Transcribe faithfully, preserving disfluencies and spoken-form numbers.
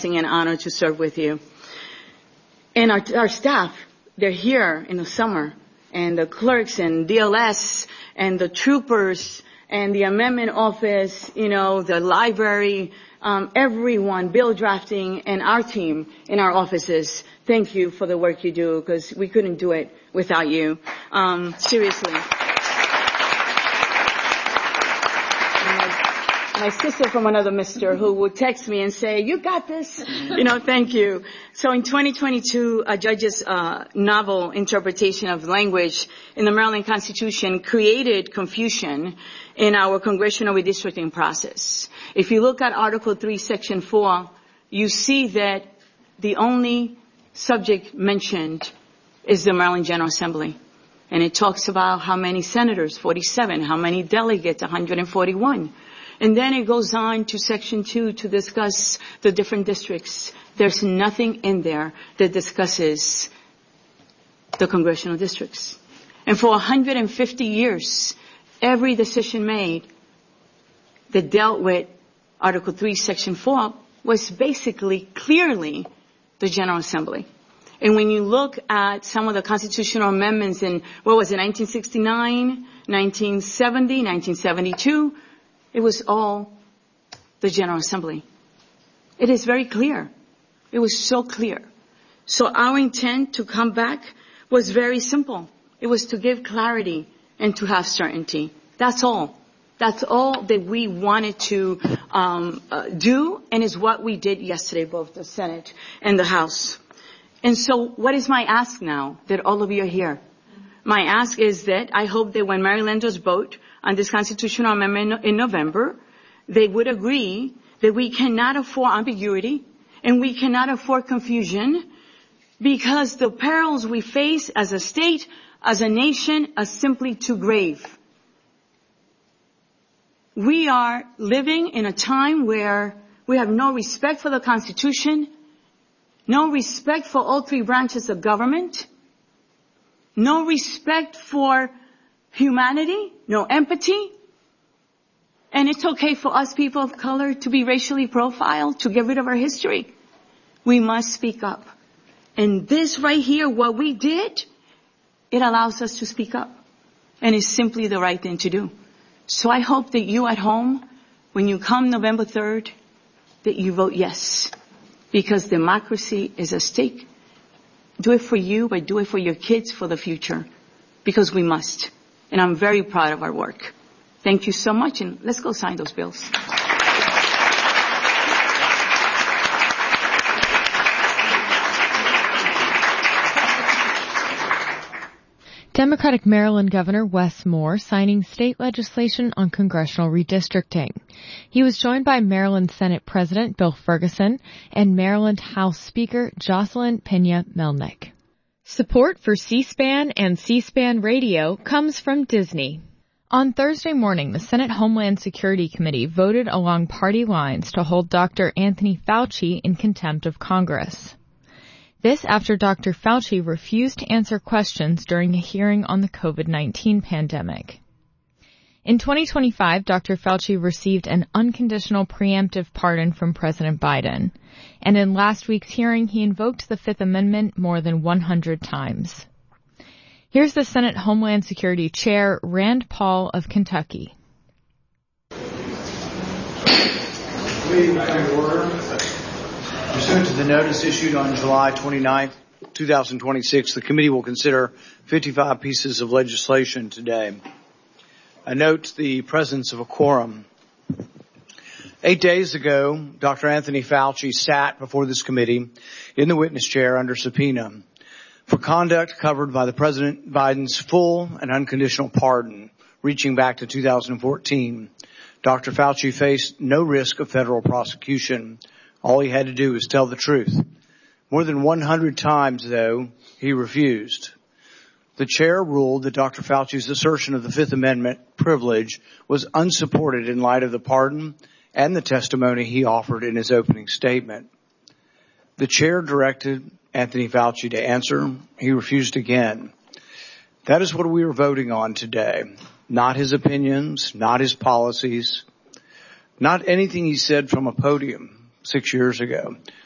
An honor to serve with you. And our, our staff, they're here in the summer, and the clerks and D L S and the troopers and the amendment office, you know, the library, um, everyone, bill drafting, and our team in our offices. Thank you for the work you do, because we couldn't do it without you. Um, seriously. My sister from another mister who would text me and say, you got this. You know, thank you. So in twenty twenty-two, a judge's uh, novel interpretation of language in the Maryland Constitution created confusion in our congressional redistricting process. If you look at Article three, Section four, you see that the only subject mentioned is the Maryland General Assembly. And it talks about how many senators, forty-seven, how many delegates, one hundred forty-one. And then it goes on to Section two to discuss the different districts. There's nothing in there that discusses the congressional districts. And for one hundred fifty years, every decision made that dealt with Article three, Section four was basically clearly the General Assembly. And when you look at some of the constitutional amendments in, what was it, nineteen sixty-nine, nineteen seventy, nineteen seventy-two, it was all the General Assembly. It is very clear. It was so clear. So our intent to come back was very simple. It was to give clarity and to have certainty. That's all. That's all that we wanted to um, uh, do, and is what we did yesterday, both the Senate and the House. And so what is my ask now that all of you are here? My ask is that I hope that when Marylanders vote on this constitutional amendment in November, they would agree that we cannot afford ambiguity and we cannot afford confusion, because the perils we face as a state, as a nation, are simply too grave. We are living in a time where we have no respect for the Constitution, no respect for all three branches of government, no respect for humanity, no empathy. And it's okay for us people of color to be racially profiled, to get rid of our history. We must speak up. And this right here, what we did, it allows us to speak up. And it's simply the right thing to do. So I hope that you at home, when you come November third, that you vote yes. Because democracy is at stake. Do it for you, but do it for your kids, for the future. Because we must. And I'm very proud of our work. Thank you so much, and let's go sign those bills. Democratic Maryland Governor Wes Moore signing state legislation on congressional redistricting. He was joined by Maryland Senate President Bill Ferguson and Maryland House Speaker Jocelyn Pena-Melnick. Support for C-SPAN and C-SPAN Radio comes from Disney. On Thursday morning, the Senate Homeland Security Committee voted along party lines to hold Doctor Anthony Fauci in contempt of Congress. This after Doctor Fauci refused to answer questions during a hearing on the COVID nineteen pandemic. In twenty twenty-five, Doctor Fauci received an unconditional preemptive pardon from President Biden, and in last week's hearing, he invoked the Fifth Amendment more than one hundred times. Here's the Senate Homeland Security Chair, Rand Paul of Kentucky. Please, back to order. Pursuant to the notice issued on July twenty-ninth, twenty twenty-six, the committee will consider fifty-five pieces of legislation today. I note the presence of a quorum. Eight days ago, Doctor Anthony Fauci sat before this committee in the witness chair under subpoena for conduct covered by the President Biden's full and unconditional pardon, reaching back to two thousand fourteen. Doctor Fauci faced no risk of federal prosecution. All he had to do was tell the truth. More than one hundred times, though, he refused. The chair ruled that Doctor Fauci's assertion of the Fifth Amendment privilege was unsupported in light of the pardon and the testimony he offered in his opening statement. The chair directed Anthony Fauci to answer. He refused again. That is what we are voting on today. Not his opinions, not his policies, not anything he said from a podium six years ago.